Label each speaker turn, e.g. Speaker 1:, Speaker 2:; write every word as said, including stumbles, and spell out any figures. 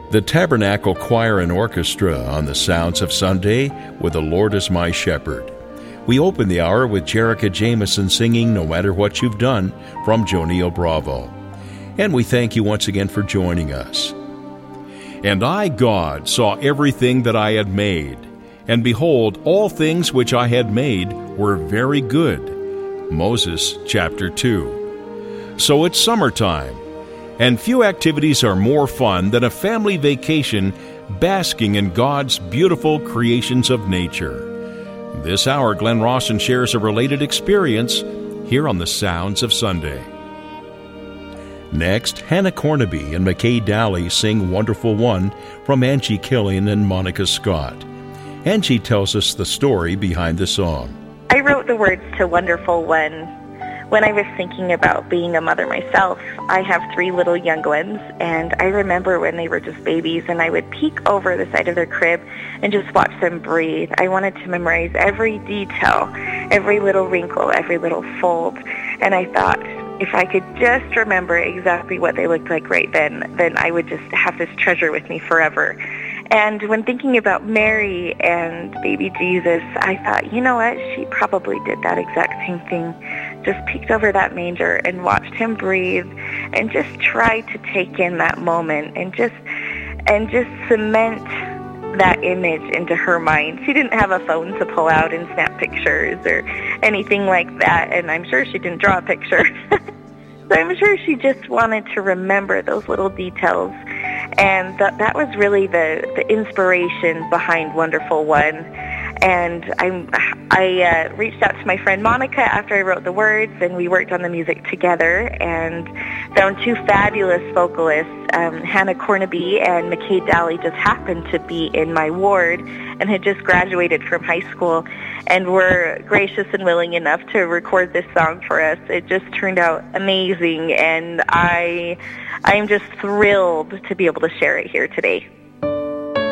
Speaker 1: The Tabernacle Choir and Orchestra on the Sounds of Sunday with The Lord is My Shepherd. We open the hour with Jerica Jameson singing No Matter What You've Done from Jonio Bravo. And we thank you once again for joining us. And I, God, saw everything that I had made, and behold, all things which I had made were very good. Moses chapter two. So it's summertime, and few activities are more fun than a family vacation basking in God's beautiful creations of nature. This hour, Glenn Rawson shares a related experience here on the Sounds of Sunday. Next, Hannah Cornaby and McKay Daly sing Wonderful One from Angie Killian and Monica Scott. Angie tells us the story behind the song.
Speaker 2: I wrote the words to Wonderful One when I was thinking about being a mother myself. I have three little young ones, and I remember when they were just babies, and I would peek over the side of their crib and just watch them breathe. I wanted to memorize every detail, every little wrinkle, every little fold, and I thought, if I could just remember exactly what they looked like right then, then I would just have this treasure with me forever. And when thinking about Mary and baby Jesus, I thought, you know what, she probably did that exact same thing. Just peeked over that manger and watched him breathe and just tried to take in that moment and just and just cement that image into her mind. She didn't have a phone to pull out and snap pictures or anything like that, and I'm sure she didn't draw a picture. So I'm sure she just wanted to remember those little details, and th- that was really the, the inspiration behind Wonderful One. And I, I uh, reached out to my friend Monica after I wrote the words, and we worked on the music together and found two fabulous vocalists. Um, Hannah Cornaby and McKay Daly just happened to be in my ward and had just graduated from high school and were gracious and willing enough to record this song for us. It just turned out amazing, and I, I'm just thrilled to be able to share it here today.